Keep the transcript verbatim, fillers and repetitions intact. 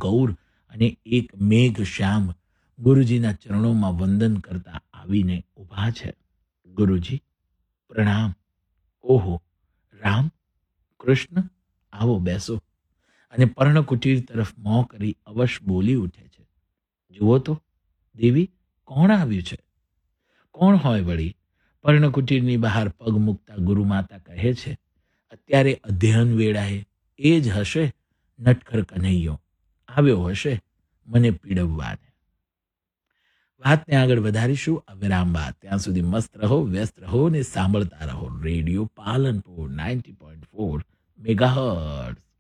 ગૌર અને એક મેઘ શ્યામ ગુરુજીના ચરણોમાં વંદન કરતા આવીને ઊભા છે. ગુરુજી પ્રણામ. ઓહો રામ, કૃષ્ણ, આવો બેસો. અને પર્ણકુટીર તરફ મોં કરી અવશ બોલી ઉઠે છે. જુઓ તો દેવી, કોણ આવ્યું છે? કોણ હોય વળી? પર્ણકુટીરની બહાર પગ મૂકતા ગુરુમાતા કહે છે, અત્યારે અધ્યયન વેળાએ એ જ હશે નટખર કન્હૈયો આવ્યો હશે મને પીડવવાને. વાતને આગળ વધારીશું આ વિરામ બાદ. ત્યાં સુધી મસ્ત રહો, વ્યસ્ત રહો અને સાંભળતા રહો radio Palanpur ninety point four megahertz.